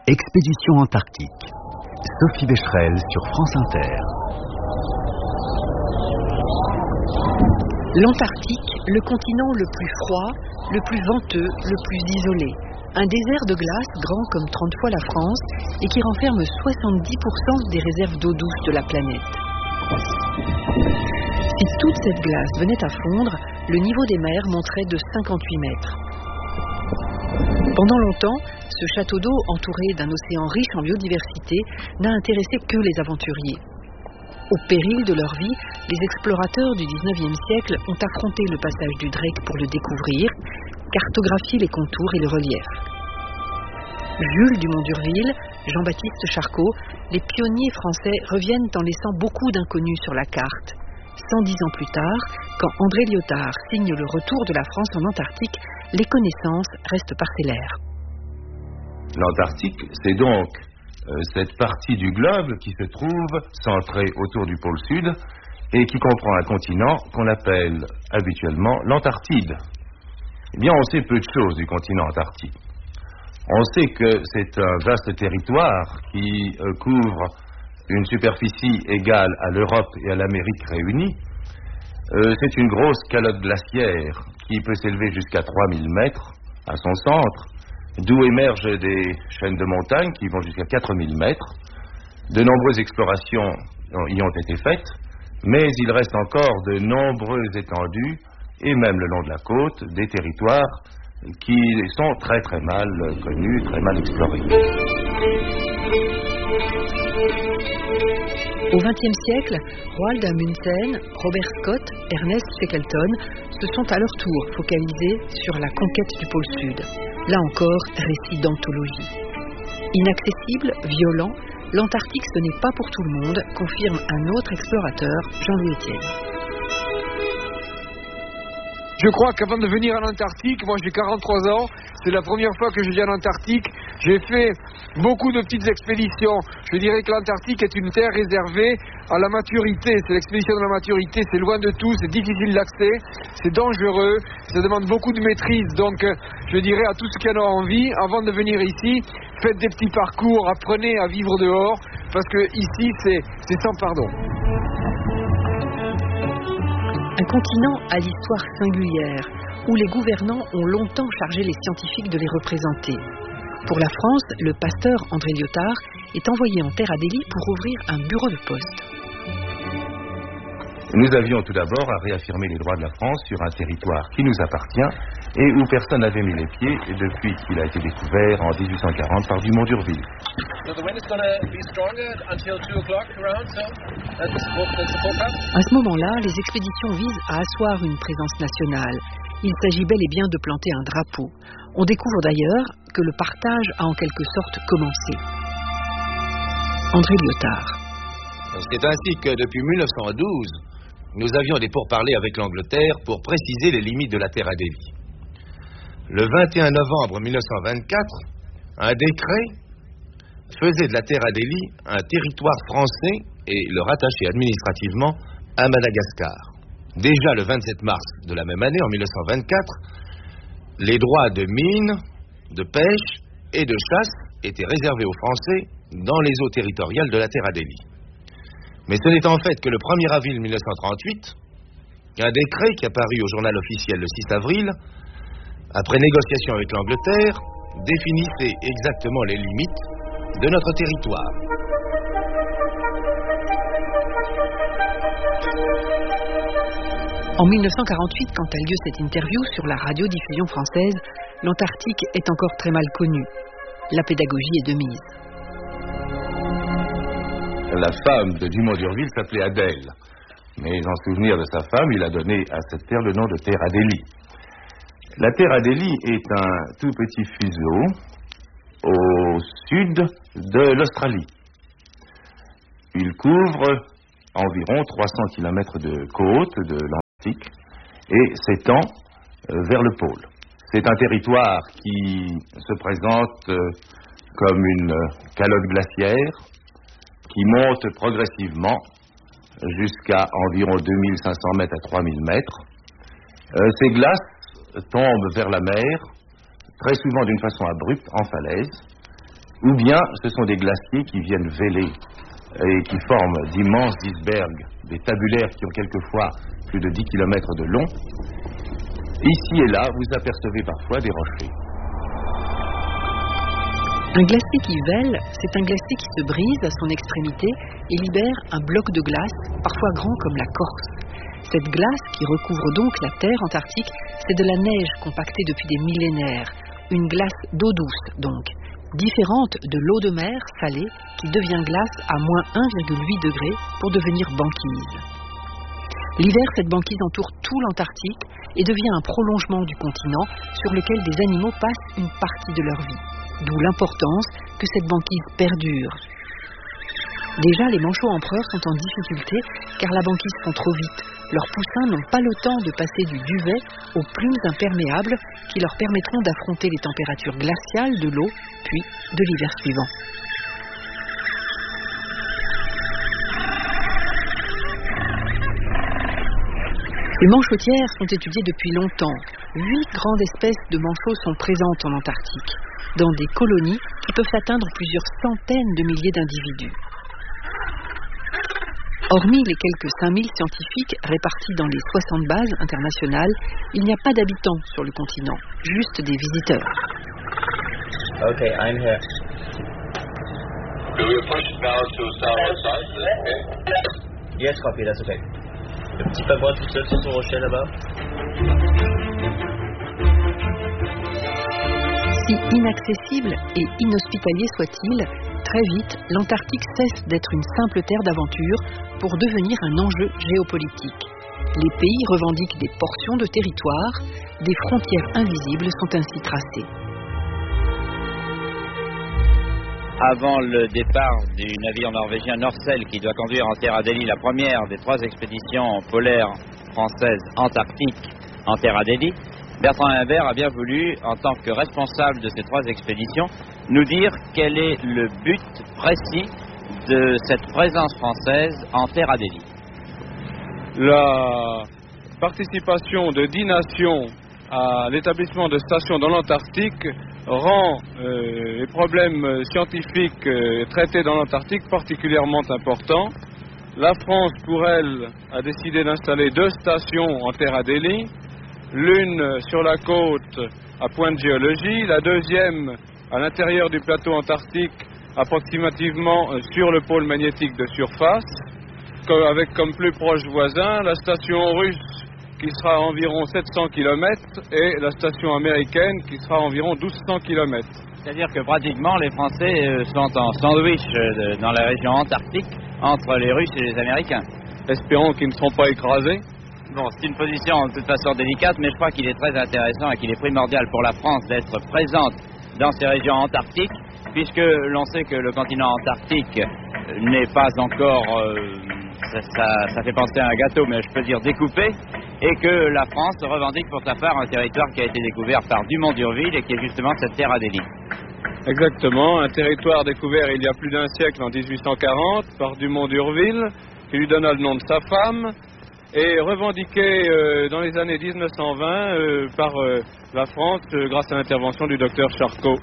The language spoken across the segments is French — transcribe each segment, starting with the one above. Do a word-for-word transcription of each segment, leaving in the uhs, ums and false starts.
Expédition Antarctique. Sophie Becherel sur France Inter. L'Antarctique, le continent le plus froid, le plus venteux, le plus isolé. Un désert de glace grand comme trente fois la France et qui renferme soixante-dix pour cent des réserves d'eau douce de la planète. Si toute cette glace venait à fondre, le niveau des mers monterait de cinquante-huit mètres. Pendant longtemps, ce château d'eau entouré d'un océan riche en biodiversité n'a intéressé que les aventuriers. Au péril de leur vie, les explorateurs du dix-neuvième siècle ont affronté le passage du Drake pour le découvrir, cartographier les contours et le relief. Jules Dumont d'Urville, Jean-Baptiste Charcot, les pionniers français reviennent en laissant beaucoup d'inconnus sur la carte. cent dix ans plus tard, quand André Lyotard signe le retour de la France en Antarctique, les connaissances restent parcellaires. L'Antarctique, c'est donc euh, cette partie du globe qui se trouve centrée autour du pôle sud et qui comprend un continent qu'on appelle habituellement l'Antarctide. Eh bien, on sait peu de choses du continent antarctique. On sait que c'est un vaste territoire qui euh, couvre une superficie égale à l'Europe et à l'Amérique réunies. Euh, c'est une grosse calotte glaciaire qui peut s'élever jusqu'à trois mille mètres à son centre, d'où émergent des chaînes de montagnes qui vont jusqu'à quatre mille mètres. De nombreuses explorations y ont été faites, mais il reste encore de nombreuses étendues, et même le long de la côte, des territoires qui sont très très mal connus, très mal explorés. Au vingtième siècle, Roald Amundsen, Robert Scott, Ernest Shackleton se sont à leur tour focalisés sur la conquête du pôle Sud. Là encore, récit d'anthologie. Inaccessible, violent, l'Antarctique ce n'est pas pour tout le monde, confirme un autre explorateur, Jean-Louis Etienne. Je crois qu'avant de venir en Antarctique, moi j'ai quarante-trois ans, c'est la première fois que je viens en Antarctique. J'ai fait beaucoup de petites expéditions. Je dirais que l'Antarctique est une terre réservée à la maturité. C'est l'expédition de la maturité, c'est loin de tout, c'est difficile d'accès, c'est dangereux, ça demande beaucoup de maîtrise. Donc je dirais à tous ceux qui en ont envie, avant de venir ici, faites des petits parcours, apprenez à vivre dehors, parce que ici c'est, c'est sans pardon. Un continent à l'histoire singulière, où les gouvernants ont longtemps chargé les scientifiques de les représenter. Pour la France, le pasteur André Lyotard est envoyé en terre à Delhi pour ouvrir un bureau de poste. Nous avions tout d'abord à réaffirmer les droits de la France sur un territoire qui nous appartient et où personne n'avait mis les pieds depuis qu'il a été découvert en dix-huit cent quarante par Dumont d'Urville. À ce moment-là, les expéditions visent à asseoir une présence nationale. Il s'agit bel et bien de planter un drapeau. On découvre d'ailleurs que le partage a en quelque sorte commencé. André Lyotard. C'est ainsi que depuis mille neuf cent douze, nous avions des pourparlers avec l'Angleterre pour préciser les limites de la terre à Delhi. Le vingt et un novembre mille neuf cent vingt-quatre, un décret faisait de la terre à Delhi un territoire français et le rattachait administrativement à Madagascar. Déjà le vingt-sept mars de la même année, en mille neuf cent vingt-quatre, les droits de mine, de pêche et de chasse étaient réservés aux Français dans les eaux territoriales de la terre à Delhi. Mais ce n'est en fait que le premier avril mille neuf cent trente-huit qu'un décret qui apparut au journal officiel le six avril, après négociation avec l'Angleterre, définissait exactement les limites de notre territoire. En mille neuf cent quarante-huit, quand a lieu cette interview sur la radiodiffusion française, l'Antarctique est encore très mal connue. La pédagogie est de mise. La femme de Dumont d'Urville s'appelait Adèle. Mais en souvenir de sa femme, il a donné à cette terre le nom de terre Adélie. La terre Adélie est un tout petit fuseau au sud de l'Australie. Il couvre environ trois cents kilomètres de côte de l'Antarctique et s'étend vers le pôle. C'est un territoire qui se présente comme une calotte glaciaire qui monte progressivement jusqu'à environ deux mille cinq cents mètres à trois mille mètres. Euh, ces glaces tombent vers la mer, très souvent d'une façon abrupte, en falaise, ou bien ce sont des glaciers qui viennent vêler et qui forment d'immenses icebergs, des tabulaires qui ont quelquefois plus de dix kilomètres de long. Ici et là, vous apercevez parfois des rochers. Un glacier qui vèle, c'est un glacier qui se brise à son extrémité et libère un bloc de glace, parfois grand comme la Corse. Cette glace, qui recouvre donc la terre antarctique, c'est de la neige compactée depuis des millénaires. Une glace d'eau douce, donc, différente de l'eau de mer salée qui devient glace à moins un virgule huit degré pour devenir banquise. L'hiver, cette banquise entoure tout l'Antarctique et devient un prolongement du continent sur lequel des animaux passent une partie de leur vie. D'où l'importance que cette banquise perdure. Déjà, les manchots empereurs sont en difficulté car la banquise fond trop vite. Leurs poussins n'ont pas le temps de passer du duvet aux plumes imperméables qui leur permettront d'affronter les températures glaciales de l'eau, puis de l'hiver suivant. Les manchotières sont étudiées depuis longtemps. Huit grandes espèces de manchots sont présentes en Antarctique, dans des colonies qui peuvent atteindre plusieurs centaines de milliers d'individus. Hormis les quelques cinq mille scientifiques répartis dans les soixante bases internationales, il n'y a pas d'habitants sur le continent, juste des visiteurs. Okay, I'm here. Do we push now to south side? Okay. Yes, copy, that's okay. Le petit pavois tout seul sur son rocher là-bas. Si inaccessible et inhospitalier soit-il, très vite, l'Antarctique cesse d'être une simple terre d'aventure pour devenir un enjeu géopolitique. Les pays revendiquent des portions de territoire, des frontières invisibles sont ainsi tracées. Avant le départ du navire norvégien Norcel qui doit conduire en Terre Adélie la première des trois expéditions polaires françaises antarctiques en Terre Adélie, Bertrand Imbert a bien voulu, en tant que responsable de ces trois expéditions, nous dire quel est le but précis de cette présence française en Terre Adélie. La participation de dix nations à l'établissement de stations dans l'Antarctique rend euh, les problèmes scientifiques euh, traités dans l'Antarctique particulièrement importants. La France, pour elle, a décidé d'installer deux stations en Terre Adélie, l'une sur la côte à Point de Géologie, la deuxième à l'intérieur du plateau antarctique, approximativement sur le pôle magnétique de surface, avec comme plus proche voisin la station russe qui sera à environ sept cents kilomètres et la station américaine qui sera à environ douze cents kilomètres. C'est-à-dire que pratiquement les Français sont en sandwich dans la région antarctique entre les Russes et les Américains. Espérons qu'ils ne seront pas écrasés. Bon, c'est une position de toute façon délicate, mais je crois qu'il est très intéressant et qu'il est primordial pour la France d'être présente dans ces régions antarctiques, puisque l'on sait que le continent antarctique n'est pas encore, euh, ça, ça, ça fait penser à un gâteau, mais je peux dire découpé, et que la France revendique pour sa part un territoire qui a été découvert par Dumont d'Urville et qui est justement cette Terre Adélie. Exactement, un territoire découvert il y a plus d'un siècle, en dix-huit cent quarante, par Dumont d'Urville, qui lui donna le nom de sa femme, et revendiqué euh, dans les années dix-neuf cent vingt euh, par euh, la France euh, grâce à l'intervention du docteur Charcot.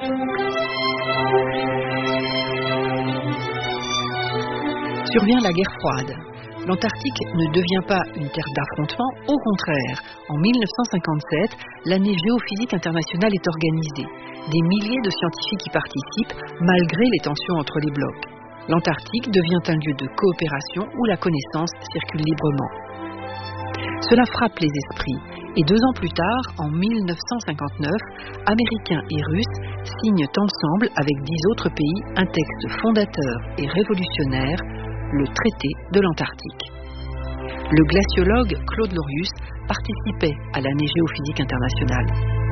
Survient la guerre froide. L'Antarctique ne devient pas une terre d'affrontement, au contraire. En mille neuf cent cinquante-sept, l'année géophysique internationale est organisée. Des milliers de scientifiques y participent, malgré les tensions entre les blocs. L'Antarctique devient un lieu de coopération où la connaissance circule librement. Cela frappe les esprits, et deux ans plus tard, en mille neuf cent cinquante-neuf, Américains et Russes signent ensemble, avec dix autres pays, un texte fondateur et révolutionnaire, le traité de l'Antarctique. Le glaciologue Claude Lorius participait à l'année géophysique internationale.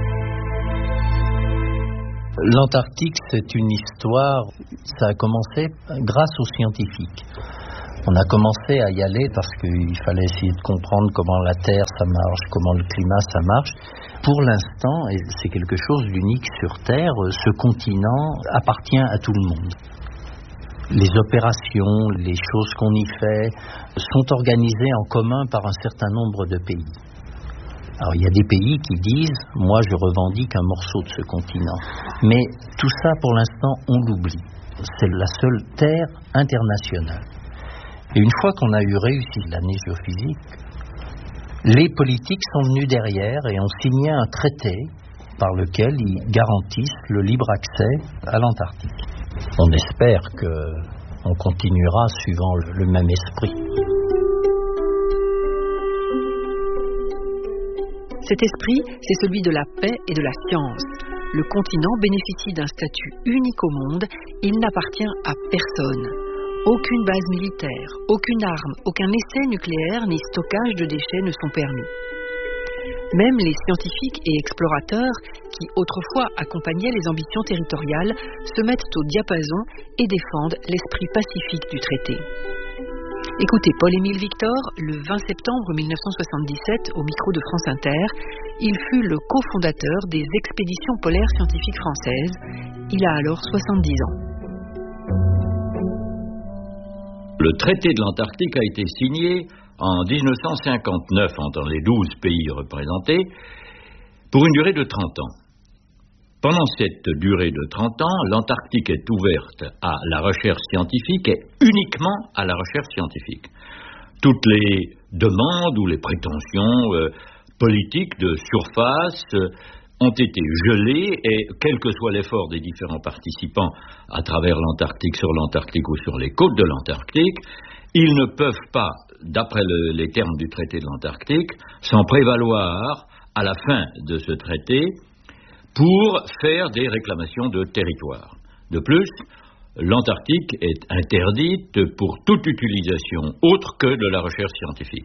L'Antarctique, c'est une histoire, ça a commencé grâce aux scientifiques. On a commencé à y aller parce qu'il fallait essayer de comprendre comment la Terre ça marche, comment le climat ça marche. Pour l'instant, et c'est quelque chose d'unique sur Terre, ce continent appartient à tout le monde. Les opérations, les choses qu'on y fait sont organisées en commun par un certain nombre de pays. Alors il y a des pays qui disent « moi je revendique un morceau de ce continent ». Mais tout ça pour l'instant on l'oublie. C'est la seule terre internationale. Et une fois qu'on a eu réussi l'année géophysique, les politiques sont venus derrière et ont signé un traité par lequel ils garantissent le libre accès à l'Antarctique. On espère qu'on continuera suivant le même esprit. Cet esprit, c'est celui de la paix et de la science. Le continent bénéficie d'un statut unique au monde, il n'appartient à personne. Aucune base militaire, aucune arme, aucun essai nucléaire ni stockage de déchets ne sont permis. Même les scientifiques et explorateurs qui autrefois accompagnaient les ambitions territoriales se mettent au diapason et défendent l'esprit pacifique du traité. Écoutez Paul-Émile Victor, le vingt septembre mille neuf cent soixante-dix-sept, au micro de France Inter. Il fut le cofondateur des expéditions polaires scientifiques françaises. Il a alors soixante-dix ans. Le traité de l'Antarctique a été signé en dix-neuf cent cinquante-neuf entre les douze pays représentés pour une durée de trente ans. Pendant cette durée de trente ans, l'Antarctique est ouverte à la recherche scientifique et uniquement à la recherche scientifique. Toutes les demandes ou les prétentions euh, politiques de surface euh, ont été gelées et quel que soit l'effort des différents participants à travers l'Antarctique, sur l'Antarctique ou sur les côtes de l'Antarctique, ils ne peuvent pas, d'après le, les termes du traité de l'Antarctique, s'en prévaloir à la fin de ce traité pour faire des réclamations de territoire. De plus, l'Antarctique est interdite pour toute utilisation autre que de la recherche scientifique.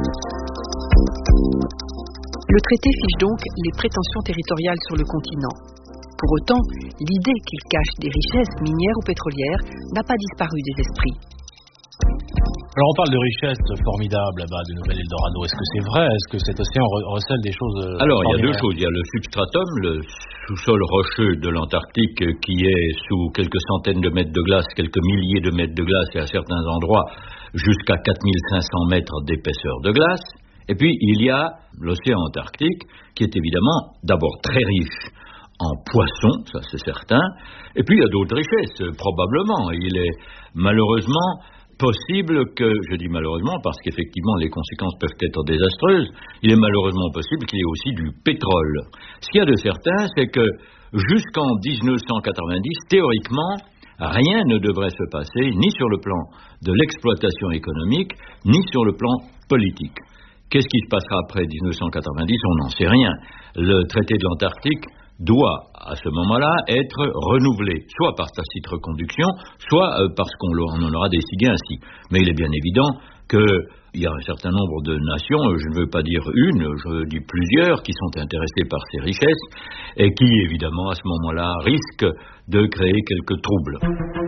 Le traité fiche donc les prétentions territoriales sur le continent. Pour autant, l'idée qu'il cache des richesses minières ou pétrolières n'a pas disparu des esprits. Alors on parle de richesses formidables là-bas, de Nouvel Eldorado. Est-ce que c'est vrai? Est-ce que cet océan re- recèle des choses Alors il y a deux choses. Il y a le substratum, le sous-sol rocheux de l'Antarctique qui est sous quelques centaines de mètres de glace, quelques milliers de mètres de glace et à certains endroits jusqu'à quatre mille cinq cents mètres d'épaisseur de glace. Et puis il y a l'océan Antarctique qui est évidemment d'abord très riche en poissons, ça c'est certain. Et puis il y a d'autres richesses, probablement. Il est malheureusement possible que, je dis malheureusement parce qu'effectivement les conséquences peuvent être désastreuses, il est malheureusement possible qu'il y ait aussi du pétrole. Ce qu'il y a de certain, c'est que jusqu'en dix-neuf cent quatre-vingt-dix, théoriquement, rien ne devrait se passer, ni sur le plan de l'exploitation économique, ni sur le plan politique. Qu'est-ce qui se passera après dix-neuf cent quatre-vingt-dix? On n'en sait rien. Le traité de l'Antarctique doit, à ce moment-là, être renouvelé, soit par tacite reconduction, soit euh, parce qu'on en aura décidé ainsi. Mais il est bien évident qu'il y a un certain nombre de nations, je ne veux pas dire une, je dis plusieurs, qui sont intéressées par ces richesses et qui, évidemment, à ce moment-là, risquent de créer quelques troubles.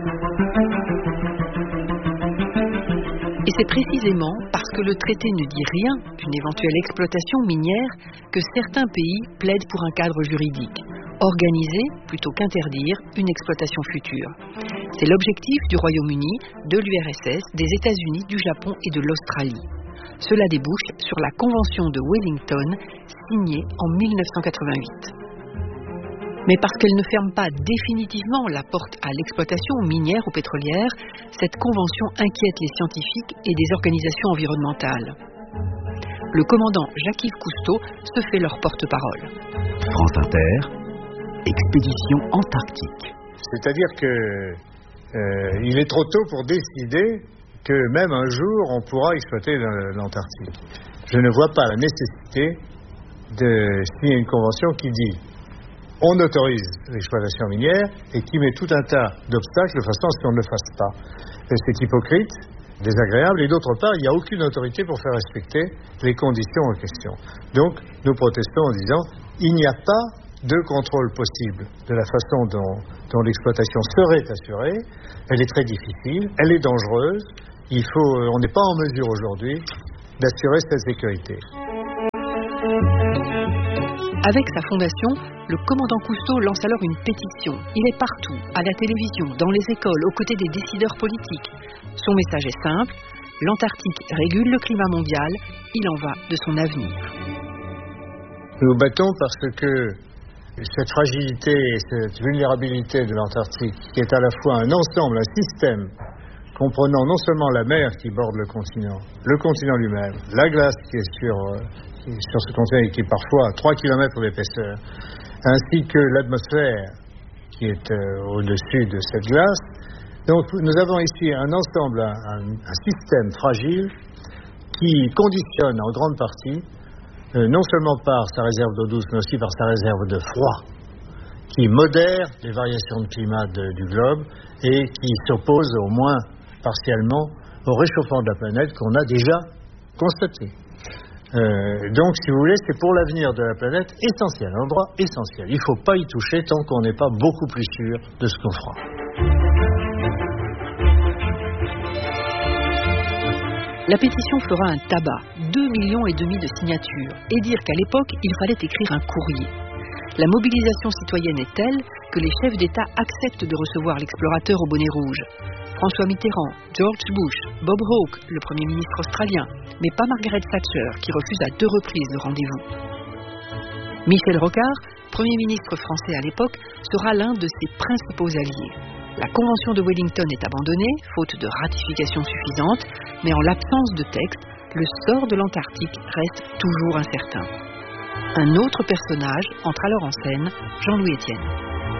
Et c'est précisément parce que le traité ne dit rien d'une éventuelle exploitation minière que certains pays plaident pour un cadre juridique, organiser plutôt qu'interdire une exploitation future. C'est l'objectif du Royaume-Uni, de l'U R S S, des États-Unis, du Japon et de l'Australie. Cela débouche sur la Convention de Wellington, signée en mille neuf cent quatre-vingt-huit. Mais parce qu'elle ne ferme pas définitivement la porte à l'exploitation minière ou pétrolière, cette convention inquiète les scientifiques et des organisations environnementales. Le commandant Jacques-Yves Cousteau se fait leur porte-parole. France Inter, expédition Antarctique. C'est-à-dire que euh, il est trop tôt pour décider que même un jour on pourra exploiter l'Antarctique. Je ne vois pas la nécessité de signer une convention qui dit on autorise l'exploitation minière et qui met tout un tas d'obstacles de façon à ce qu'on ne le fasse pas. Et c'est hypocrite, désagréable, et d'autre part, il n'y a aucune autorité pour faire respecter les conditions en question. Donc, nous protestons en disant il n'y a pas de contrôle possible de la façon dont, dont l'exploitation serait assurée. Elle est très difficile, elle est dangereuse. Il faut, on n'est pas en mesure aujourd'hui d'assurer cette sécurité. Avec sa fondation, le commandant Cousteau lance alors une pétition. Il est partout, à la télévision, dans les écoles, aux côtés des décideurs politiques. Son message est simple, l'Antarctique régule le climat mondial, il en va de son avenir. Nous nous battons parce que cette fragilité et cette vulnérabilité de l'Antarctique, qui est à la fois un ensemble, un système, comprenant non seulement la mer qui borde le continent, le continent lui-même, la glace qui est sur, qui est sur ce continent et qui est parfois à trois kilomètres d'épaisseur, ainsi que l'atmosphère qui est euh, au-dessus de cette glace. Donc nous avons ici un ensemble, un, un système fragile qui conditionne en grande partie, euh, non seulement par sa réserve d'eau douce, mais aussi par sa réserve de froid, qui modère les variations de climat de, du globe et qui s'oppose au moins partiellement au réchauffement de la planète qu'on a déjà constaté. Euh, donc, si vous voulez, c'est pour l'avenir de la planète essentiel, un endroit essentiel. Il ne faut pas y toucher tant qu'on n'est pas beaucoup plus sûr de ce qu'on fera. La pétition fera un tabac, deux millions et demi de signatures, et dire qu'à l'époque, il fallait écrire un courrier. La mobilisation citoyenne est telle que les chefs d'État acceptent de recevoir l'explorateur au bonnet rouge. François Mitterrand, George Bush, Bob Hawke, le Premier ministre australien, mais pas Margaret Thatcher, qui refuse à deux reprises le rendez-vous. Michel Rocard, Premier ministre français à l'époque, sera l'un de ses principaux alliés. La Convention de Wellington est abandonnée, faute de ratification suffisante, mais en l'absence de texte, le sort de l'Antarctique reste toujours incertain. Un autre personnage entre alors en scène, Jean-Louis Etienne.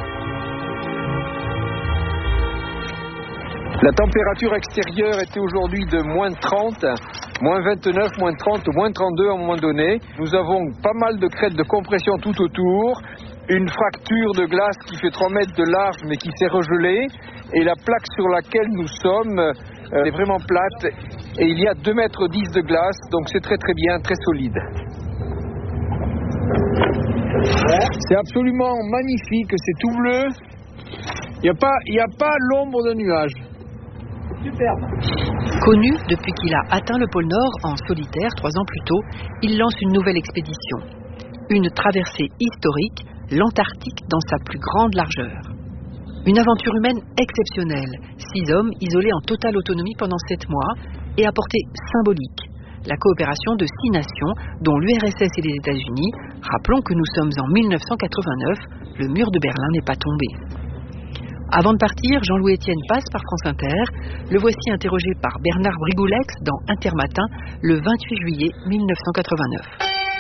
La température extérieure était aujourd'hui de moins trente, moins vingt-neuf, moins trente, moins trente-deux à un moment donné. Nous avons pas mal de crêtes de compression tout autour, une fracture de glace qui fait trois mètres de large mais qui s'est regelée, et la plaque sur laquelle nous sommes euh, est vraiment plate, et il y a deux mètres dix de glace, donc c'est très très bien, très solide. C'est absolument magnifique, c'est tout bleu, il n'y a pas, il n'y a pas l'ombre de nuage. Superbe. Connu depuis qu'il a atteint le pôle Nord en solitaire trois ans plus tôt, il lance une nouvelle expédition. Une traversée historique, l'Antarctique dans sa plus grande largeur. Une aventure humaine exceptionnelle, six hommes isolés en totale autonomie pendant sept mois et à portée symbolique. La coopération de six nations, dont l'U R S S et les États-Unis. Rappelons que nous sommes en mille neuf cent quatre-vingt-neuf, le mur de Berlin n'est pas tombé. Avant de partir, Jean-Louis Etienne passe par France Inter. Le voici interrogé par Bernard Brigoulex dans Intermatin le vingt-huit juillet mille neuf cent quatre-vingt-neuf.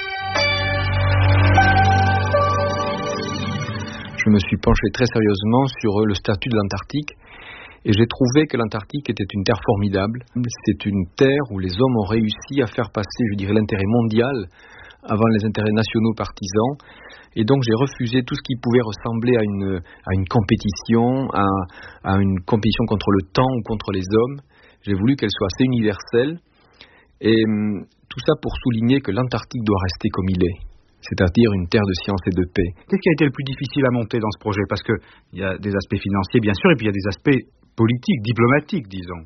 Je me suis penché très sérieusement sur le statut de l'Antarctique et j'ai trouvé que l'Antarctique était une terre formidable. C'est une terre où les hommes ont réussi à faire passer, je dirais, l'intérêt mondial avant les intérêts nationaux partisans. Et donc j'ai refusé tout ce qui pouvait ressembler à une, à une compétition, à, à une compétition contre le temps ou contre les hommes. J'ai voulu qu'elle soit assez universelle. Et hum, tout ça pour souligner que l'Antarctique doit rester comme il est, c'est-à-dire une terre de science et de paix. Qu'est-ce qui a été le plus difficile à monter dans ce projet? Parce qu'il y a des aspects financiers, bien sûr, et puis il y a des aspects politiques, diplomatiques, disons.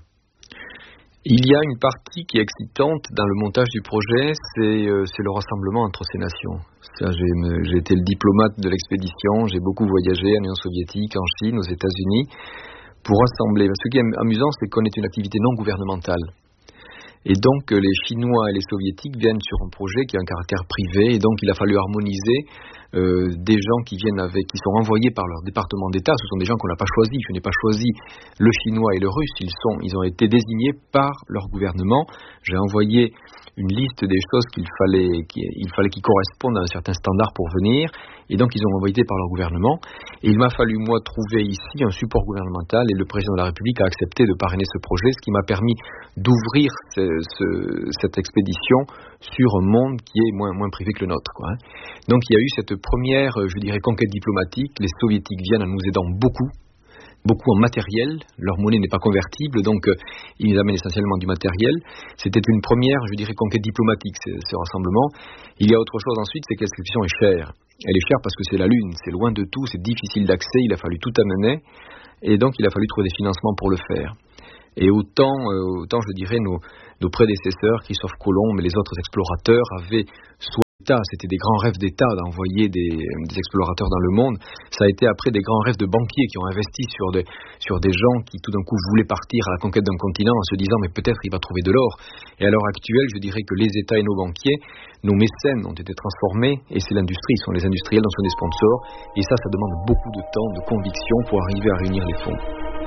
Il y a une partie qui est excitante dans le montage du projet, c'est, euh, c'est le rassemblement entre ces nations. Ça, j'ai, j'ai été le diplomate de l'expédition, j'ai beaucoup voyagé en Union soviétique, en Chine, aux États-Unis, pour rassembler. Ce qui est amusant, c'est qu'on est une activité non gouvernementale. Et donc les Chinois et les Soviétiques viennent sur un projet qui a un caractère privé, et donc il a fallu harmoniser euh, des gens qui viennent avec, qui sont envoyés par leur département d'État. Ce sont des gens qu'on n'a pas choisis. Je n'ai pas choisi le Chinois et le Russe. Ils sont, ils ont été désignés par leur gouvernement. J'ai envoyé une liste des choses qu'il fallait, qu'il fallait qu'ils correspondent à un certain standard pour venir, et donc ils ont envoyé par leur gouvernement. Et il m'a fallu, moi, trouver ici un support gouvernemental, et le président de la République a accepté de parrainer ce projet, ce qui m'a permis d'ouvrir ce, ce, cette expédition sur un monde qui est moins, moins privé que le nôtre, quoi, hein. Donc il y a eu cette première, je dirais, conquête diplomatique. Les Soviétiques viennent en nous aidant beaucoup, beaucoup en matériel. Leur monnaie n'est pas convertible, donc euh, ils amènent essentiellement du matériel. C'était une première, je dirais, conquête diplomatique, ce, ce rassemblement. Il y a autre chose ensuite, c'est que l'expédition est chère. Elle est chère parce que c'est la Lune, c'est loin de tout, c'est difficile d'accès, il a fallu tout amener, et donc il a fallu trouver des financements pour le faire. Et autant, euh, autant je dirais, nos, nos prédécesseurs, Christophe Colomb et les autres explorateurs, avaient soit C'était des grands rêves d'État d'envoyer des, des explorateurs dans le monde. Ça a été après des grands rêves de banquiers qui ont investi sur des, sur des gens qui tout d'un coup voulaient partir à la conquête d'un continent en se disant mais peut-être il va trouver de l'or. Et à l'heure actuelle, je dirais que les États et nos banquiers, nos mécènes ont été transformés et c'est l'industrie, ce sont les industriels dont sont des sponsors. Et ça, ça demande beaucoup de temps, de conviction pour arriver à réunir les fonds.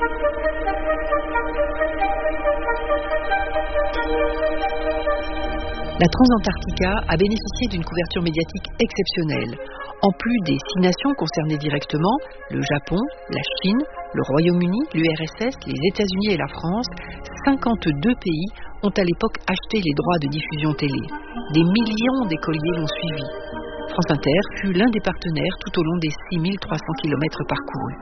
La Transantarctica a bénéficié d'une couverture médiatique exceptionnelle. En plus des six nations concernées directement, le Japon, la Chine, le Royaume-Uni, l'U R S S, les États-Unis et la France, cinquante-deux pays ont à l'époque acheté les droits de diffusion télé. Des millions d'écoliers l'ont suivi. France Inter fut l'un des partenaires tout au long des six mille trois cents kilomètres parcourus.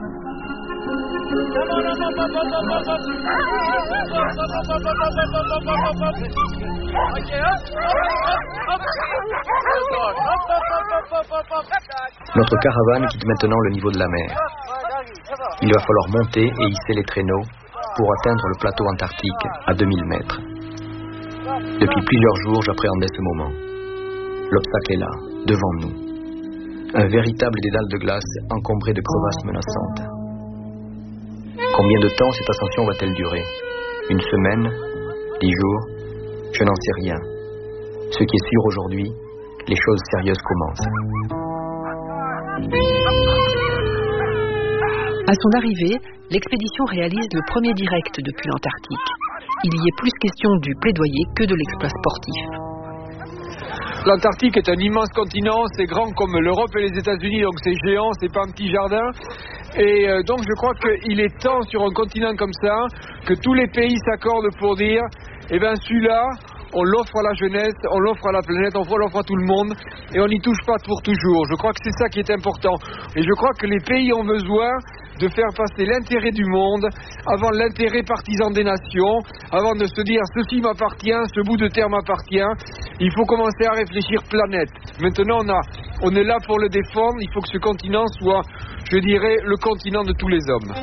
Notre caravane quitte maintenant le niveau de la mer. Il va falloir monter et hisser les traîneaux pour atteindre le plateau antarctique à deux mille mètres. Depuis plusieurs jours, j'appréhendais ce moment. L'obstacle est là, devant nous. Un véritable dédale de glace encombré de crevasses menaçantes. Combien de temps cette ascension va-t-elle durer? Une semaine? Dix jours? Je n'en sais rien. Ce qui est sûr aujourd'hui, les choses sérieuses commencent. À son arrivée, l'expédition réalise le premier direct depuis l'Antarctique. Il y est plus question du plaidoyer que de l'exploit sportif. L'Antarctique est un immense continent, c'est grand comme l'Europe et les États-Unis, donc c'est géant, c'est pas un petit jardin. Et euh, donc je crois qu'il est temps sur un continent comme ça que tous les pays s'accordent pour dire eh bien celui-là, on l'offre à la jeunesse, on l'offre à la planète, on l'offre à tout le monde et on n'y touche pas pour toujours. Je crois que c'est ça qui est important. Et je crois que les pays ont besoin de faire passer l'intérêt du monde avant l'intérêt partisan des nations, avant de se dire ceci m'appartient, ce bout de terre m'appartient. Il faut commencer à réfléchir planète. Maintenant on, a, on est là pour le défendre, il faut que ce continent soit, je dirais, le continent de tous les hommes.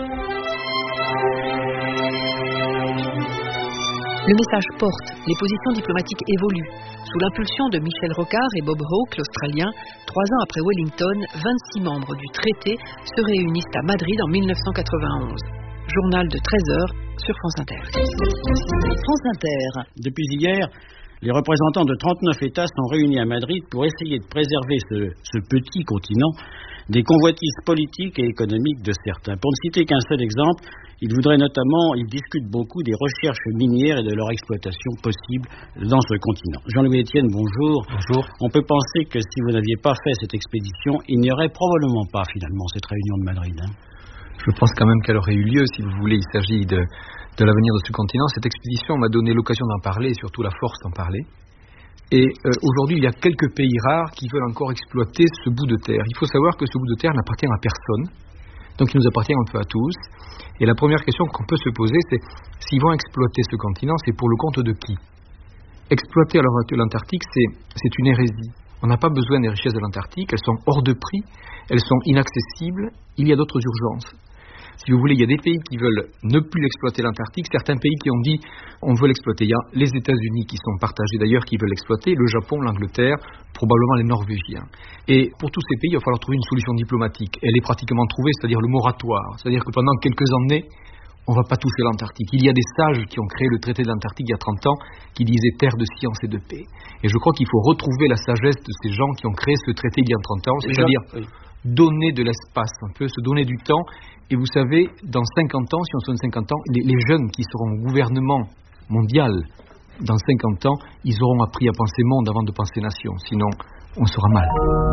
Le message porte, les positions diplomatiques évoluent. Sous l'impulsion de Michel Rocard et Bob Hawke, l'Australien, trois ans après Wellington, vingt-six membres du traité se réunissent à Madrid en mille neuf cent quatre-vingt-onze. Journal de treize heures sur France Inter. France Inter. Depuis hier, les représentants de trente-neuf États sont réunis à Madrid pour essayer de préserver ce, ce petit continent des convoitises politiques et économiques de certains. Pour ne citer qu'un seul exemple, ils voudraient notamment, ils discutent beaucoup des recherches minières et de leur exploitation possible dans ce continent. Jean-Louis Etienne, bonjour. Bonjour. On peut penser que si vous n'aviez pas fait cette expédition, il n'y aurait probablement pas finalement cette réunion de Madrid. Hein. Je pense quand même qu'elle aurait eu lieu, si vous voulez. Il s'agit de, de l'avenir de ce continent. Cette expédition m'a donné l'occasion d'en parler et surtout la force d'en parler. Et euh, aujourd'hui, il y a quelques pays rares qui veulent encore exploiter ce bout de terre. Il faut savoir que ce bout de terre n'appartient à personne. Donc il nous appartient un peu à tous. Et la première question qu'on peut se poser, c'est s'ils vont exploiter ce continent, c'est pour le compte de qui? Exploiter alors l'Antarctique, c'est, c'est une hérésie. On n'a pas besoin des richesses de l'Antarctique, elles sont hors de prix, elles sont inaccessibles, il y a d'autres urgences. Si vous voulez, il y a des pays qui veulent ne plus exploiter l'Antarctique, certains pays qui ont dit on veut l'exploiter. Il y a les États-Unis qui sont partagés d'ailleurs, qui veulent l'exploiter, le Japon, l'Angleterre, probablement les Norvégiens. Et pour tous ces pays, il va falloir trouver une solution diplomatique. Elle est pratiquement trouvée, c'est-à-dire le moratoire. C'est-à-dire que pendant quelques années, on ne va pas toucher l'Antarctique. Il y a des sages qui ont créé le traité de l'Antarctique il y a trente ans, qui disaient terre de science et de paix. Et je crois qu'il faut retrouver la sagesse de ces gens qui ont créé ce traité il y a trente ans, c'est-à-dire oui. donner de l'espace un peu, se donner du temps. Et vous savez, dans cinquante ans, si on se donne cinquante ans, les, les jeunes qui seront au gouvernement mondial, dans cinquante ans, ils auront appris à penser monde avant de penser nation. Sinon, on sera mal.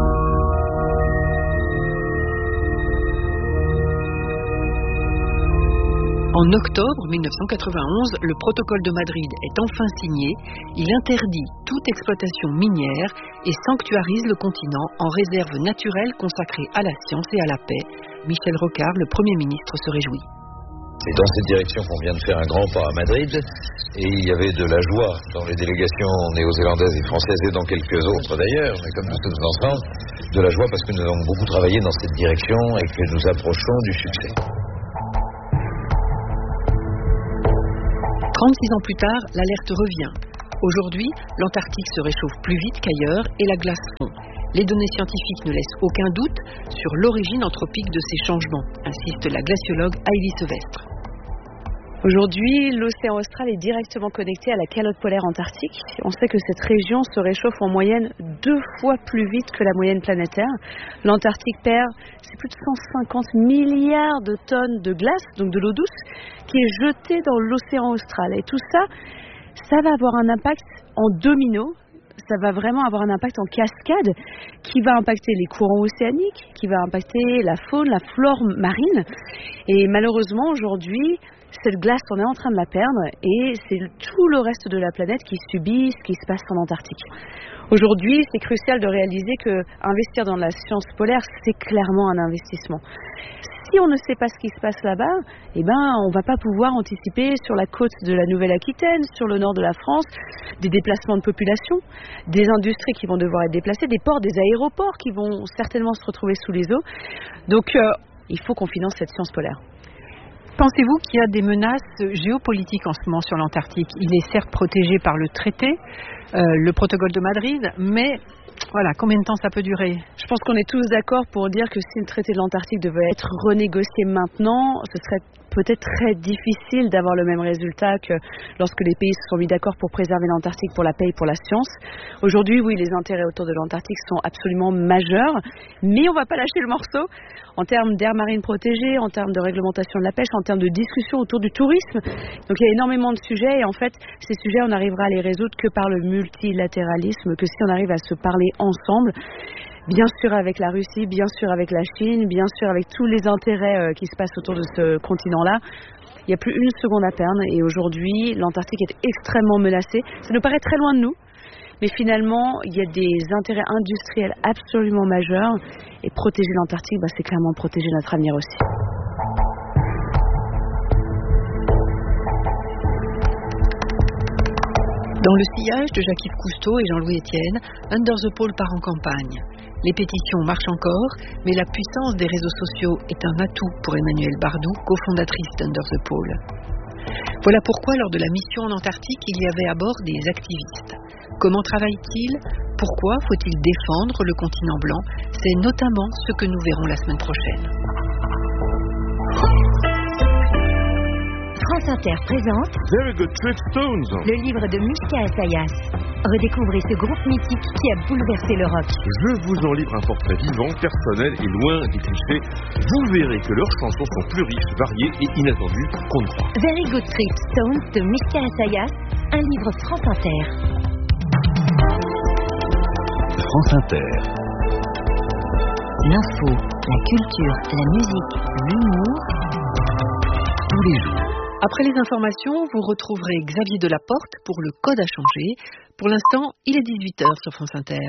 En octobre mille neuf cent quatre-vingt-onze, le protocole de Madrid est enfin signé. Il interdit toute exploitation minière et sanctuarise le continent en réserve naturelle consacrée à la science et à la paix. Michel Rocard, le Premier ministre, se réjouit. C'est dans cette direction qu'on vient de faire un grand pas à Madrid, et il y avait de la joie dans les délégations néo-zélandaises et françaises, et dans quelques autres d'ailleurs, mais comme nous sommes ensemble, de la joie parce que nous avons beaucoup travaillé dans cette direction et que nous approchons du succès. trente-six ans plus tard, l'alerte revient. Aujourd'hui, l'Antarctique se réchauffe plus vite qu'ailleurs et la glace fond. Les données scientifiques ne laissent aucun doute sur l'origine anthropique de ces changements, insiste la glaciologue Heidi Sevestre. Aujourd'hui, l'océan austral est directement connecté à la calotte polaire antarctique. On sait que cette région se réchauffe en moyenne deux fois plus vite que la moyenne planétaire. L'Antarctique perd, c'est plus de cent cinquante milliards de tonnes de glace, donc de l'eau douce, qui est jetée dans l'océan austral. Et tout ça, ça va avoir un impact en domino. Ça va vraiment avoir un impact en cascade qui va impacter les courants océaniques, qui va impacter la faune, la flore marine. Et malheureusement, aujourd'hui, cette glace, on est en train de la perdre et c'est tout le reste de la planète qui subit ce qui se passe en Antarctique. Aujourd'hui, c'est crucial de réaliser que investir dans la science polaire, c'est clairement un investissement. Si on ne sait pas ce qui se passe là-bas, eh ben, on ne va pas pouvoir anticiper sur la côte de la Nouvelle-Aquitaine, sur le nord de la France, des déplacements de population, des industries qui vont devoir être déplacées, des ports, des aéroports qui vont certainement se retrouver sous les eaux. Donc, euh, il faut qu'on finance cette science polaire. Pensez-vous qu'il y a des menaces géopolitiques en ce moment sur l'Antarctique ? Il est certes protégé par le traité, euh, le protocole de Madrid, mais voilà, combien de temps ça peut durer ? Je pense qu'on est tous d'accord pour dire que si le traité de l'Antarctique devait être renégocié maintenant, ce serait peut-être très difficile d'avoir le même résultat que lorsque les pays se sont mis d'accord pour préserver l'Antarctique pour la paix et pour la science. Aujourd'hui, oui, les intérêts autour de l'Antarctique sont absolument majeurs, mais on ne va pas lâcher le morceau en termes d'aires marines protégées, en termes de réglementation de la pêche, en termes de discussion autour du tourisme. Donc il y a énormément de sujets et en fait, ces sujets, on n'arrivera à les résoudre que par le multilatéralisme, que si on arrive à se parler ensemble. Bien sûr avec la Russie, bien sûr avec la Chine, bien sûr avec tous les intérêts euh, qui se passent autour de ce continent-là. Il n'y a plus une seconde à perdre et aujourd'hui, l'Antarctique est extrêmement menacée. Ça nous paraît très loin de nous, mais finalement, il y a des intérêts industriels absolument majeurs et protéger l'Antarctique, bah, c'est clairement protéger notre avenir aussi. Dans le sillage de Jacques-Yves Cousteau et Jean-Louis Etienne, Under the Pole part en campagne. Les pétitions marchent encore, mais la puissance des réseaux sociaux est un atout pour Emmanuelle Bardou, cofondatrice d'Under the Pole. Voilà pourquoi, lors de la mission en Antarctique, il y avait à bord des activistes. Comment travaillent-ils ? Pourquoi faut-il défendre le continent blanc ? C'est notamment ce que nous verrons la semaine prochaine. France Inter présente Very Good Trip Stones, le livre de Mishka Assayas. Redécouvrez ce groupe mythique qui a bouleversé le rock. Je vous en livre un portrait vivant, personnel et loin des clichés. Vous verrez que leurs chansons sont plus riches, variées et inattendues qu'on ne croit. Very Good Trip Stones de Mishka Assayas, un livre France Inter. France Inter. L'info, la culture, la musique, l'humour, tous les jours. Après les informations, vous retrouverez Xavier Delaporte pour le Code à changer. Pour l'instant, il est dix-huit heures sur France Inter.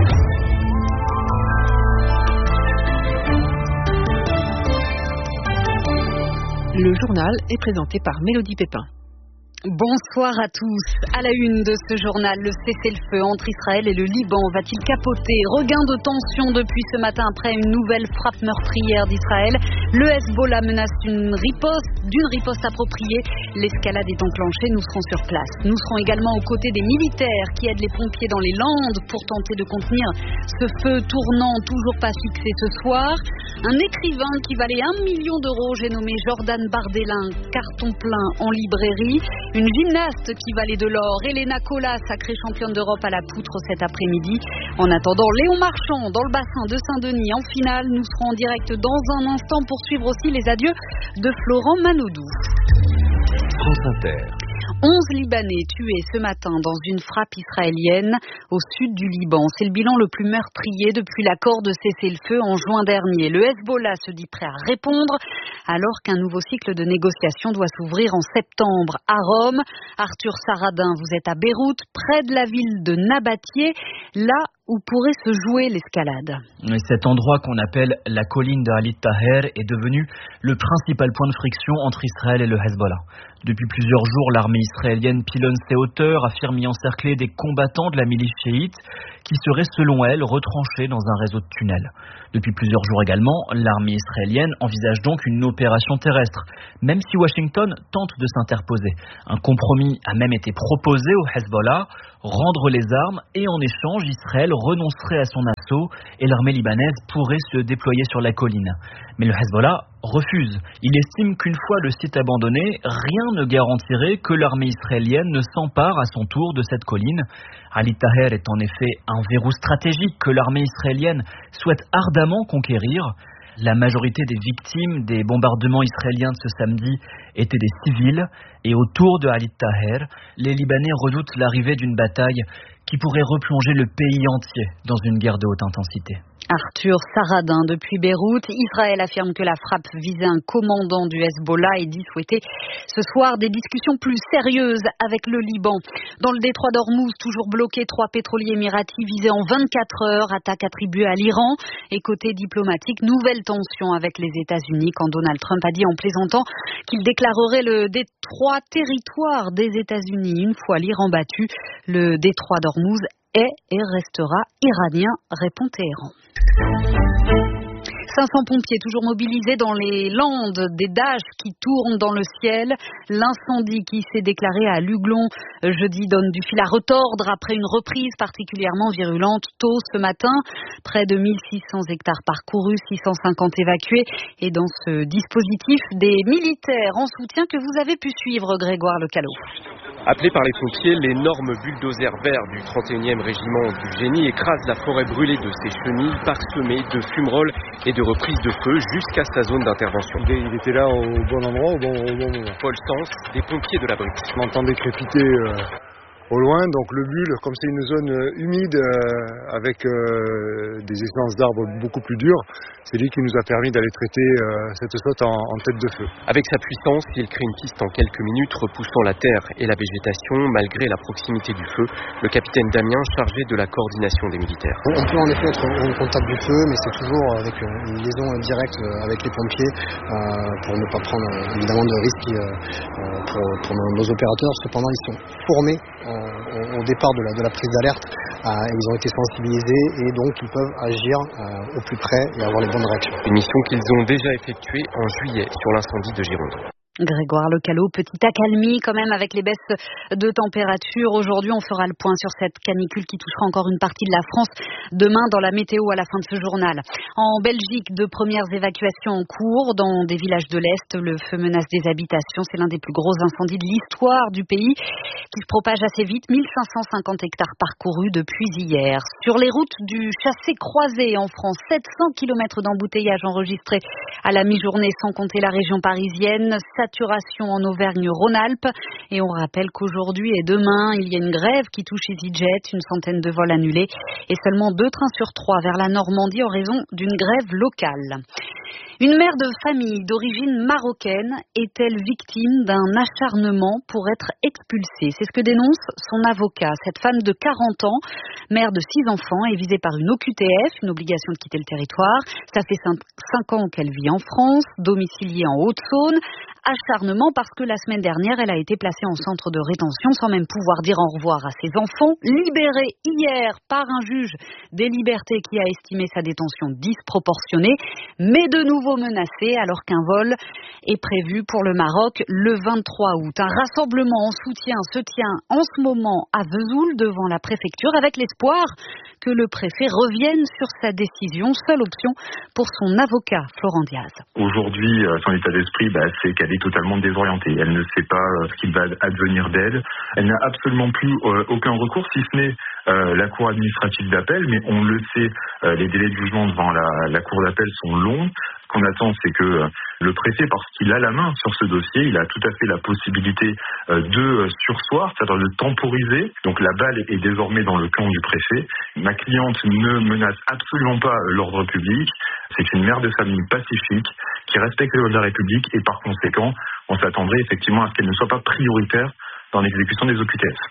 Le journal est présenté par Mélodie Pépin. Bonsoir à tous. À la une de ce journal, le cessez-le-feu entre Israël et le Liban va-t-il capoter ? Regain de tension depuis ce matin après une nouvelle frappe meurtrière d'Israël. Le Hezbollah menace une riposte, d'une riposte appropriée. L'escalade est enclenchée, nous serons sur place. Nous serons également aux côtés des militaires qui aident les pompiers dans les Landes pour tenter de contenir ce feu tournant toujours pas fixé ce soir. Un écrivain qui valait un million d'euros, j'ai nommé Jordan Bardella, carton plein en librairie. Une gymnaste qui valait de l'or, Elena Colas, sacrée championne d'Europe à la poutre cet après-midi. En attendant, Léon Marchand dans le bassin de Saint-Denis en finale. Nous serons en direct dans un instant pour suivre aussi les adieux de Florent Manodou. France Inter. onze Libanais tués ce matin dans une frappe israélienne au sud du Liban. C'est le bilan le plus meurtrier depuis l'accord de cessez-le-feu en juin dernier. Le Hezbollah se dit prêt à répondre alors qu'un nouveau cycle de négociations doit s'ouvrir en septembre à Rome. Arthur Saradin, vous êtes à Beyrouth, près de la ville de Nabatieh, là où pourrait se jouer l'escalade. Cet endroit qu'on appelle la colline de Halit Taher est devenu le principal point de friction entre Israël et le Hezbollah. Depuis plusieurs jours, l'armée israélienne pilonne ses hauteurs, affirme y encercler des combattants de la milice chiite qui serait selon elle retranché dans un réseau de tunnels. Depuis plusieurs jours également, l'armée israélienne envisage donc une opération terrestre, même si Washington tente de s'interposer. Un compromis a même été proposé au Hezbollah, rendre les armes et en échange, Israël renoncerait à son assaut et l'armée libanaise pourrait se déployer sur la colline. Mais le Hezbollah refuse. Il estime qu'une fois le site abandonné, rien ne garantirait que l'armée israélienne ne s'empare à son tour de cette colline. Ali Taher est en effet un verrou stratégique que l'armée israélienne souhaite ardemment conquérir. La majorité des victimes des bombardements israéliens de ce samedi étaient des civils et autour de Ali Taher, les Libanais redoutent l'arrivée d'une bataille qui pourrait replonger le pays entier dans une guerre de haute intensité. Arthur Saradin depuis Beyrouth. Israël affirme que la frappe visait un commandant du Hezbollah et dit souhaiter ce soir des discussions plus sérieuses avec le Liban. Dans le détroit d'Ormuz, toujours bloqué, trois pétroliers émiratis visés en vingt-quatre heures, attaque attribuée à l'Iran. Et côté diplomatique, nouvelle tension avec les États-Unis quand Donald Trump a dit en plaisantant qu'il déclarerait le détroit territoire des États-Unis une fois l'Iran battu. Le détroit d'Ormuz est et restera iranien, répond Téhéran. cinq cents pompiers toujours mobilisés dans les Landes, des Dash qui tournent dans le ciel. L'incendie qui s'est déclaré à Luglon jeudi donne du fil à retordre après une reprise particulièrement virulente tôt ce matin. Près de mille six cents hectares parcourus, six cent cinquante évacués. Et dans ce dispositif, des militaires en soutien que vous avez pu suivre, Grégoire Lecalot. Appelé par les pompiers, l'énorme bulldozer vert du trente et unième régiment du génie écrase la forêt brûlée de ses chenilles, parsemée de fumerolles et de reprises de feu jusqu'à sa zone d'intervention. Il était là au bon endroit, au bon, au bon moment. Paul Sens, des pompiers de la brique. Je m'entendais crépiter euh, au loin, donc le bulle, comme c'est une zone humide euh, avec euh, des essences d'arbres beaucoup plus dures, c'est lui qui nous a permis d'aller traiter euh, cette saute en, en tête de feu. Avec sa puissance, il crée une piste en quelques minutes, repoussant la terre et la végétation malgré la proximité du feu. Le capitaine Damien, chargé de la coordination des militaires. On peut en effet être au contact du feu, mais c'est toujours avec une liaison directe avec les pompiers euh, pour ne pas prendre évidemment de risques euh, pour, pour nos, nos opérateurs. Cependant, ils sont formés euh, au départ de la, de la prise d'alerte. Euh, ils ont été sensibilisés et donc ils peuvent agir euh, au plus près et avoir les bonnes réactions. Une mission qu'ils ont déjà effectuée en juillet sur l'incendie de Gironde. Grégoire Lecalot, petite accalmie quand même avec les baisses de température. Aujourd'hui, on fera le point sur cette canicule qui touchera encore une partie de la France demain dans la météo à la fin de ce journal. En Belgique, de premières évacuations en cours dans des villages de l'Est. Le feu menace des habitations. C'est l'un des plus gros incendies de l'histoire du pays qui se propage assez vite. mille cinq cent cinquante hectares parcourus depuis hier. Sur les routes du chassé-croisé en France, sept cents kilomètres d'embouteillage enregistrés à la mi-journée sans compter la région parisienne. Saturation en Auvergne-Rhône-Alpes. Et on rappelle qu'aujourd'hui et demain, il y a une grève qui touche EasyJet, une centaine de vols annulés et seulement deux trains sur trois vers la Normandie en raison d'une grève locale. Une mère de famille d'origine marocaine est-elle victime d'un acharnement pour être expulsée? C'est ce que dénonce son avocat. Cette femme de quarante ans, mère de six enfants, est visée par une O Q T F, une obligation de quitter le territoire. Ça fait cinq ans qu'elle vit en France, domiciliée en Haute-Saône. Acharnement parce que la semaine dernière, elle a été placée en centre de rétention sans même pouvoir dire au revoir à ses enfants. Libérée hier par un juge des libertés qui a estimé sa détention disproportionnée, mais de nouveau menacée alors qu'un vol est prévu pour le Maroc le vingt-trois août. Un rassemblement en soutien se tient en ce moment à Vesoul devant la préfecture avec l'espoir que le préfet revienne sur sa décision. Seule option pour son avocat, Florent Diaz. Aujourd'hui, son état d'esprit, bah, c'est qu'elle est totalement désorientée. Elle ne sait pas ce qu'il va advenir d'elle. Elle n'a absolument plus euh, aucun recours, si ce n'est euh, la cour administrative d'appel, mais on le sait, euh, les délais de jugement devant la, la cour d'appel sont longs. Ce qu'on attend, c'est que euh, le préfet, parce qu'il a la main sur ce dossier, il a tout à fait la possibilité euh, de surseoir, c'est-à-dire de temporiser. Donc la balle est désormais dans le camp du préfet. Ma cliente ne menace absolument pas l'ordre public. C'est une mère de famille pacifique qui respecte les lois de la République et par conséquent, on s'attendrait effectivement à ce qu'elle ne soit pas prioritaire dans l'exécution des O Q T F.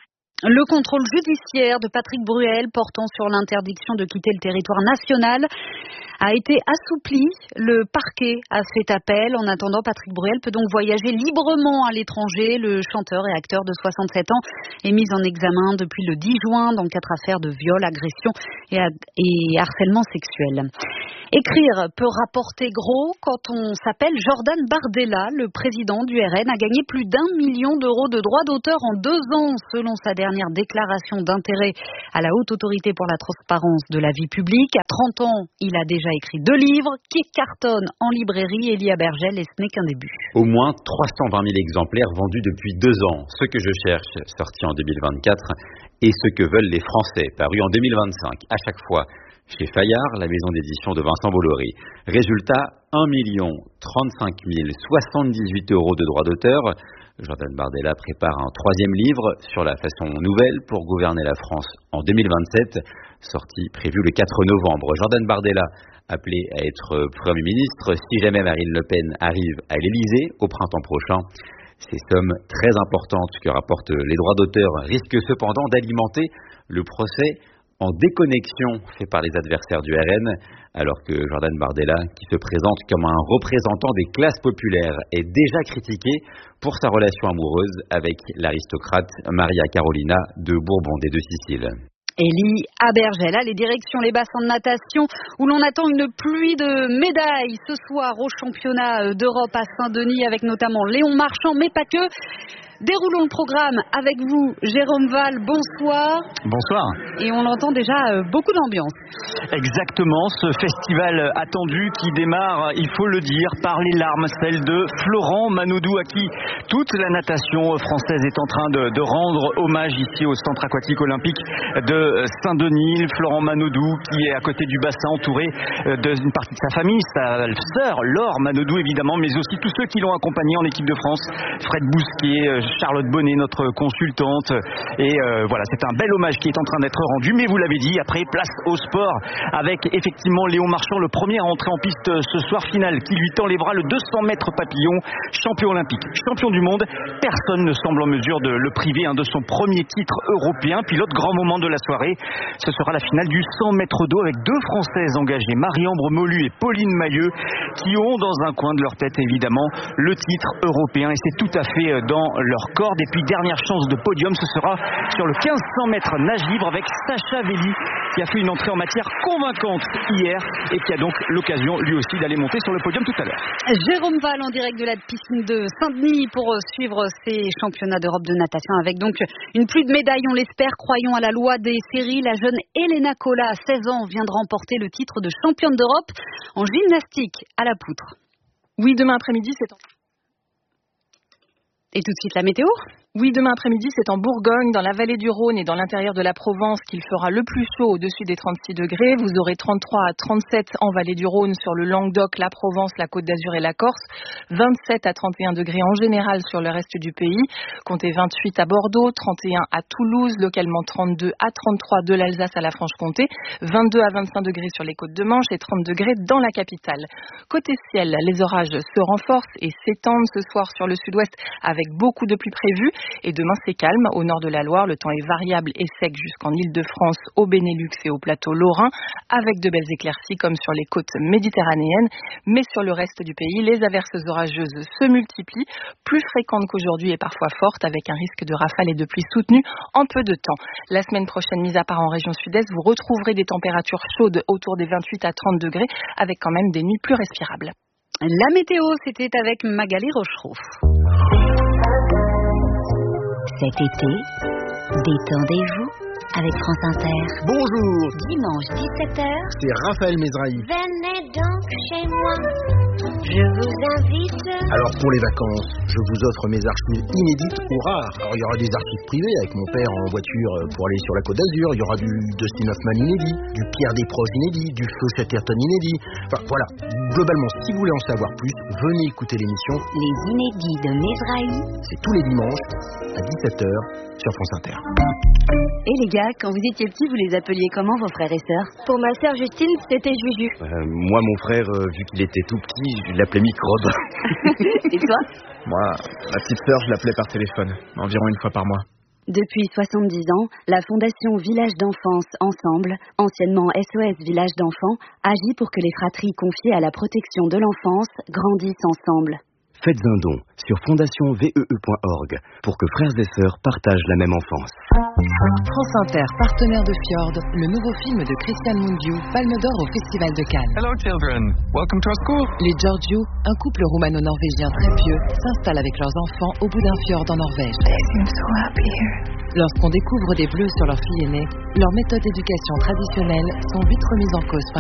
Le contrôle judiciaire de Patrick Bruel portant sur l'interdiction de quitter le territoire national a été assoupli. Le parquet a fait appel. En attendant, Patrick Bruel peut donc voyager librement à l'étranger. Le chanteur et acteur de soixante-sept ans est mis en examen depuis le dix juin dans quatre affaires de viol, agression et, et harcèlement sexuel. Écrire peut rapporter gros quand on s'appelle Jordan Bardella. Le président du R N a gagné plus d'un million d'euros de droits d'auteur en deux ans, selon sa dernière déclaration d'intérêt à la Haute Autorité pour la transparence de la vie publique. À trente ans, il a déjà écrit deux livres qui cartonnent en librairie. Elia Bergel, et ce n'est qu'un début. Au moins trois cent vingt mille exemplaires vendus depuis deux ans. Ce que je cherche, sorti en deux mille vingt-quatre, et ce que veulent les Français, paru en deux mille vingt-cinq. À chaque fois, chez Fayard, la maison d'édition de Vincent Bolloré. Résultat, un million trente-cinq mille soixante-dix-huit euros de droits d'auteur. Jordan Bardella prépare un troisième livre sur la façon nouvelle pour gouverner la France en deux mille vingt-sept, sortie prévue le quatre novembre. Jordan Bardella, appelé à être Premier ministre si jamais Marine Le Pen arrive à l'Élysée au printemps prochain. Ces sommes très importantes que rapportent les droits d'auteur risquent cependant d'alimenter le procès en déconnexion fait par les adversaires du R N, alors que Jordan Bardella, qui se présente comme un représentant des classes populaires, est déjà critiqué pour sa relation amoureuse avec l'aristocrate Maria Carolina de Bourbon des Deux-Siciles. Elie Abergel, les directions, les bassins de natation, où l'on attend une pluie de médailles ce soir au championnat d'Europe à Saint-Denis, avec notamment Léon Marchand, mais pas que. Déroulons le programme avec vous, Jérôme Val, bonsoir. Bonsoir. Et on entend déjà euh, beaucoup d'ambiance. Exactement, ce festival attendu qui démarre, il faut le dire, par les larmes, celle de Florent Manodou, à qui toute la natation française est en train de, de rendre hommage ici au Centre aquatique olympique de Saint-Denis. Florent Manodou qui est à côté du bassin, entouré d'une partie de sa famille, sa sœur Laure Manodou évidemment, mais aussi tous ceux qui l'ont accompagné en équipe de France, Fred Bousquet, Charlotte Bonnet, notre consultante, et euh, voilà, c'est un bel hommage qui est en train d'être rendu, mais vous l'avez dit, après place au sport avec effectivement Léon Marchand, le premier à entrer en piste ce soir, finale qui lui tend les bras, le deux cents mètres papillon, champion olympique, champion du monde. Personne ne semble en mesure de le priver hein, de son premier titre européen. Puis l'autre grand moment de la soirée, ce sera la finale du cent mètres d'eau avec deux Françaises engagées, Marie-Ambre Molu et Pauline Mailleux, qui ont dans un coin de leur tête évidemment le titre européen, et c'est tout à fait dans leur corde. Et puis dernière chance de podium, ce sera sur le quinze cents mètres nage libre avec Sacha Velli, qui a fait une entrée en matière convaincante hier et qui a donc l'occasion lui aussi d'aller monter sur le podium tout à l'heure. Jérôme Val en direct de la piscine de Saint-Denis pour suivre ces championnats d'Europe de natation avec donc une pluie de médailles, on l'espère. Croyons à la loi des séries. La jeune Elena Cola, à seize ans, vient de remporter le titre de championne d'Europe en gymnastique à la poutre. Oui, demain après-midi, c'est en... Et tout de suite la météo. Oui, demain après-midi, c'est en Bourgogne, dans la vallée du Rhône et dans l'intérieur de la Provence qu'il fera le plus chaud, au-dessus des trente-six degrés. Vous aurez trente-trois à trente-sept en vallée du Rhône sur le Languedoc, la Provence, la Côte d'Azur et la Corse. vingt-sept à trente et un degrés en général sur le reste du pays. Comptez vingt-huit à Bordeaux, trente et un à Toulouse, localement trente-deux à trente-trois de l'Alsace à la Franche-Comté, vingt-deux à vingt-cinq degrés sur les côtes de Manche et trente degrés dans la capitale. Côté ciel, les orages se renforcent et s'étendent ce soir sur le sud-ouest avec beaucoup de pluie prévue. Et demain, c'est calme. Au nord de la Loire, le temps est variable et sec jusqu'en Île-de-France, au Benelux et au plateau lorrain, avec de belles éclaircies comme sur les côtes méditerranéennes. Mais sur le reste du pays, les averses orageuses se multiplient, plus fréquentes qu'aujourd'hui et parfois fortes, avec un risque de rafales et de pluie soutenues en peu de temps. La semaine prochaine, mis à part en région sud-est, vous retrouverez des températures chaudes autour des vingt-huit à trente degrés, avec quand même des nuits plus respirables. La météo, c'était avec Magali Rochereau. Cet été, détendez-vous avec France Inter. Bonjour. Dimanche dix-sept heures. C'est Raphaël Mesrahi. Venez donc chez moi. Je vous invite. Alors pour les vacances, je vous offre mes archives inédites ou rares. Alors il y aura des archives privées avec mon père en voiture pour aller sur la Côte d'Azur. Il y aura du Dustin Hoffman inédit, du Pierre Desproges inédit, du Feu Chatterton inédit. Enfin voilà, globalement, si vous voulez en savoir plus, venez écouter l'émission Les inédits de Mesrahi. C'est tous les dimanches à dix-sept heures sur France Inter. Et les gars, quand vous étiez petits, vous les appeliez comment vos frères et sœurs? Pour ma sœur Justine, c'était Juju. Euh, moi, mon frère, euh, vu qu'il était tout petit, je l'appelais Microbe. Et toi? Moi, ma petite sœur, je l'appelais par téléphone, environ une fois par mois. Depuis soixante-dix ans, la Fondation Village d'Enfance Ensemble, anciennement S O S Village d'Enfants, agit pour que les fratries confiées à la protection de l'enfance grandissent ensemble. Faites un don sur fondation V E E point org pour que frères et sœurs partagent la même enfance. France Inter, partenaire de Fjord, le nouveau film de Christian Mungiu, Palme d'Or au Festival de Cannes. Hello children, welcome to our school. Les Giorgio, un couple roumano-norvégien très pieux, s'installent avec leurs enfants au bout d'un fjord en Norvège. They seem so happy here. Lorsqu'on découvre des bleus sur leur fille aînée, leurs méthodes d'éducation traditionnelles sont vite remises en cause par